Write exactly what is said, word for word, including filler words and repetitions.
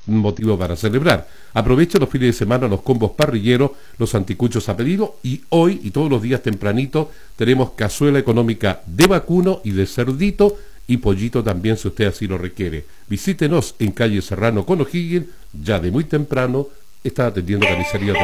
motivo para celebrar. Aproveche los fines de semana los combos parrilleros, los anticuchos a pedido, y hoy y todos los días tempranito tenemos cazuela económica de vacuno y de cerdito y pollito también si usted así lo requiere. Visítenos en calle Serrano con O'Higgins, ya de muy temprano está atendiendo Carnicería Don